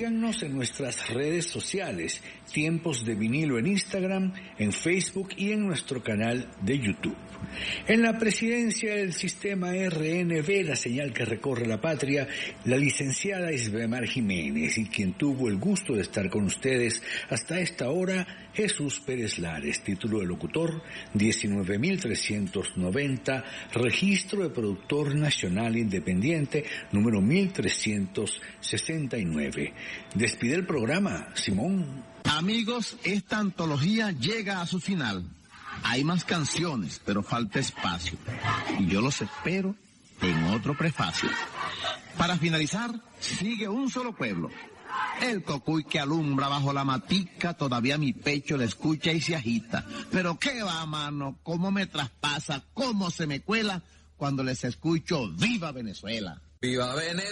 Síganos en nuestras redes sociales, Tiempos de Vinilo en Instagram, en Facebook y en nuestro canal de YouTube. En la presidencia del sistema RNB, la señal que recorre la patria, la licenciada Isbemar Jiménez, y quien tuvo el gusto de estar con ustedes hasta esta hora, Jesús Pérez Lares, título de locutor 19.390, registro de productor nacional independiente número 1369. Despide el programa, Simón. Amigos, esta antología llega a su final. Hay más canciones, pero falta espacio. Y yo los espero en otro prefacio. Para finalizar, sigue Un Solo Pueblo. El cocuy que alumbra bajo la matica, todavía mi pecho le escucha y se agita. Pero qué va, mano, cómo me traspasa, cómo se me cuela cuando les escucho ¡Viva Venezuela! ¡Viva Venezuela!